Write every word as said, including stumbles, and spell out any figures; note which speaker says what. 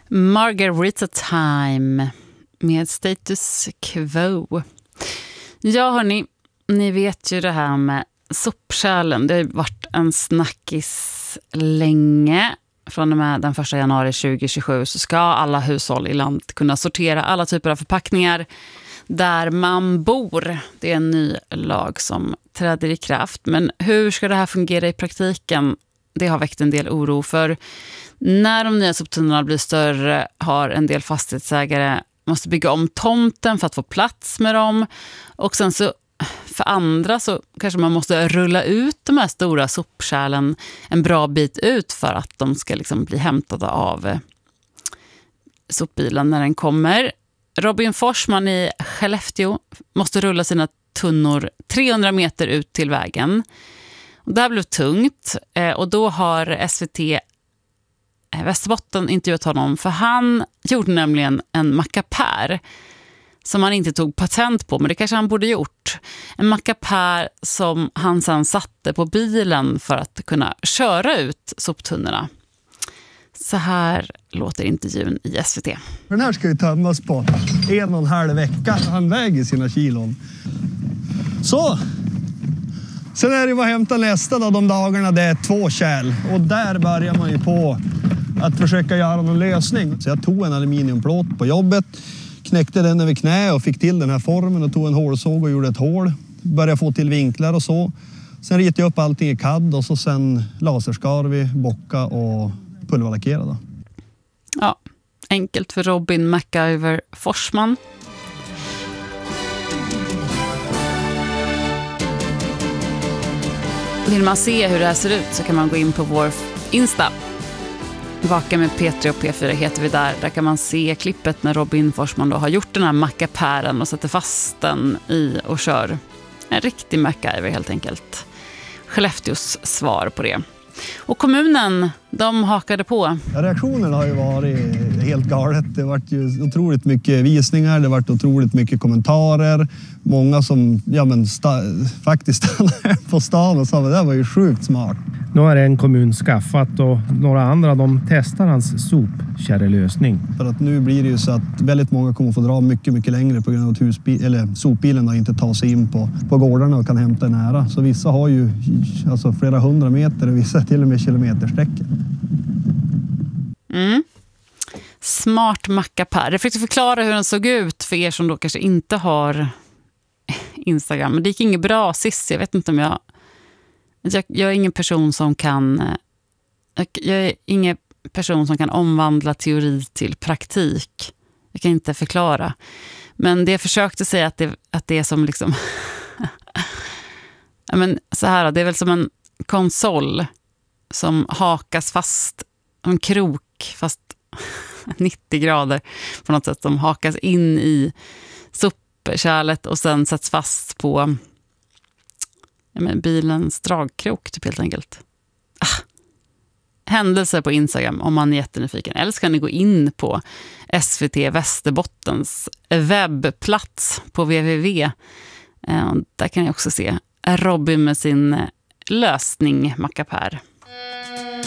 Speaker 1: Margarita Time med Status Quo. Ja hörni, ni vet ju det här med sopkärlen. Det har varit en snackis länge. Från och med den första januari tjugohundratjugosju så ska alla hushåll i landet kunna sortera alla typer av förpackningar där man bor. Det är en ny lag som träder i kraft. Men hur ska det här fungera i praktiken? Det har väckt en del oro, för när de nya soptunnorna blir större har en del fastighetsägare måste bygga om tomten för att få plats med dem. Och sen så för andra så kanske man måste rulla ut de här stora sopkärlen en bra bit ut för att de ska liksom bli hämtade av sopbilen när den kommer. Robin Forsman i Skellefteå måste rulla sina tunnor trehundra meter ut till vägen. Och det här blev tungt och då har S V T Västerbotten intervjuat honom, för han gjorde nämligen en mackapär som han inte tog patent på, men det kanske han borde gjort. En mackapär som han sedan satte på bilen för att kunna köra ut soptunnorna. Så här låter intervjun i S V T.
Speaker 2: Den här ska ju tömmas på en och en halv vecka. Han väger sina kilon. Så! Sen är det att hämta nästa då, de dagarna det är två kärl. Och där börjar man ju på att försöka göra någon lösning. Så jag tog en aluminiumplåt på jobbet, knäckte den över knä och fick till den här formen och tog en hålsåg och gjorde ett hål. Började få till vinklar och så. Sen ritade jag upp allting i C A D och så sen laserskar vi, bocka och pulverlackera då.
Speaker 1: Ja, enkelt för Robin MacGyver Forsman. Vill man se hur det här ser ut så kan man gå in på vår Insta. Vaka med P tre och P fyra heter vi där. Där kan man se klippet när Robin Forsman då har gjort den här mackapären och sätter fast den i och kör. En riktig MacGyver helt enkelt. Skellefteås svar på det. Och kommunen, de hakade på.
Speaker 2: Ja, reaktionerna har ju varit helt galet. Det har varit ju otroligt mycket visningar, det har varit otroligt mycket kommentarer. Många som ja, men sta- faktiskt stannade på stan och sa att det där var ju sjukt smart.
Speaker 3: Nu har en kommun skaffat och några andra de testar hans sopkärrelösning.
Speaker 2: För att nu blir det ju så att väldigt många kommer få dra mycket, mycket längre på grund av att husbil, eller sopbilen då inte tar sig in på, på gårdarna och kan hämta nära. Så vissa har ju alltså flera hundra meter och vissa till och med kilometersträckor.
Speaker 1: Mm. Smart mackapär. Jag försökte förklara hur den såg ut för er som då kanske inte har Instagram. Men det gick inget bra sist. Jag vet inte om jag... Jag, jag är ingen person som kan... Jag, jag är ingen person som kan omvandla teori till praktik. Jag kan inte förklara. Men det jag försökte säga att det, att det är som liksom... ja, men så här, det är väl som en konsol som hakas fast, en krok fast nittio grader på något sätt, som hakas in i sopkärlet och sen sätts fast på ja, men bilens dragkrok typ helt enkelt. Ah. Händelser på Instagram om man är jättenyfiken. Eller så kan ni gå in på S V T Västerbottens webbplats på www. Där kan ni också se Robin med sin lösning mackapär.